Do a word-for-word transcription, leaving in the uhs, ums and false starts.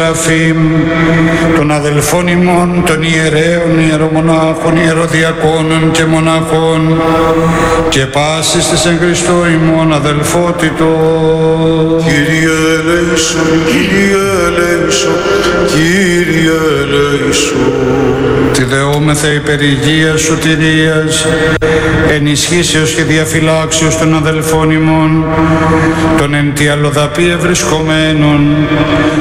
των αδελφών ημών, των ιερέων, ιερομονάχων, ιεροδιακόνων και μοναχών και πάσης της εν Χριστώ ημών αδελφότητος. Κύριε ελέησον, Κύριε ελέησον, Κύριε ελέησον. Τη δεόμεθα υπερ υγείας, σωτηρίας, ενισχύσεως και διαφυλάξεως των αδελφών ημών, των εν τη αλλοδαπή ευρισκομένων,